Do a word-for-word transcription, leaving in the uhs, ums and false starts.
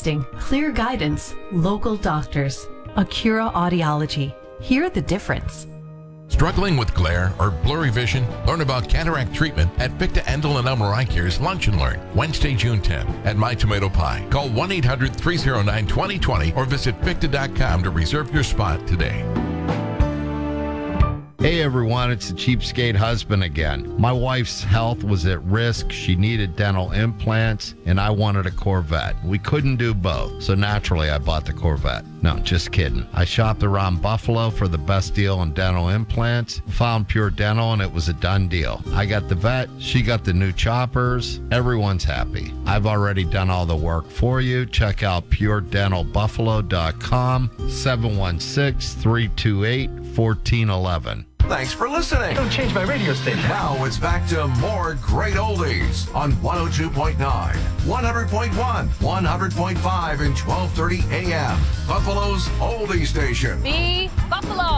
testing, clear guidance, local doctors. Acura Audiology. Hear the difference. Struggling with glare or blurry vision? Learn about cataract treatment at Victa Endel and Elmer Eye Care's Lunch and Learn, Wednesday, June tenth at My Tomato Pie. Call one eight hundred, three oh nine, two oh two oh or visit victa dot com to reserve your spot today. Hey everyone, it's the Cheapskate husband again. My wife's health was at risk. She needed dental implants, and I wanted a Corvette. We couldn't do both, so naturally I bought the Corvette. No, just kidding. I shopped around Buffalo for the best deal on dental implants, found Pure Dental, and it was a done deal. I got the vet, she got the new choppers. Everyone's happy. I've already done all the work for you. Check out pure dental buffalo dot com, seven one six, three two eight, one four one one. Thanks for listening. Don't change my radio station. Now it's back to more great oldies on one oh two point nine, one hundred point one, one hundred point five, and twelve thirty a m. Buffalo's oldie station. The Buffalo.